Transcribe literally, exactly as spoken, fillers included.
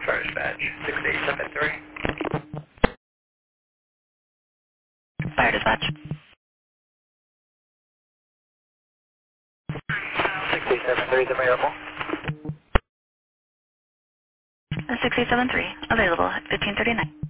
Fire dispatch, six eight seven three. Fire dispatch. six eight seven three is available. six eight seven three, available at fifteen thirty-nine.